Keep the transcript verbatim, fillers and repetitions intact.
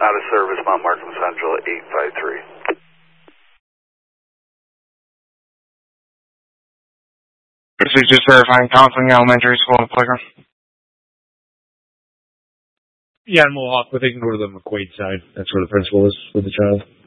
out of service, Mount Markham Central, eight five three. This is just verifying Counseling Elementary School in Playground. Yeah, in Mohawk, but they can go to the McQuaid side. That's where the principal is with the child.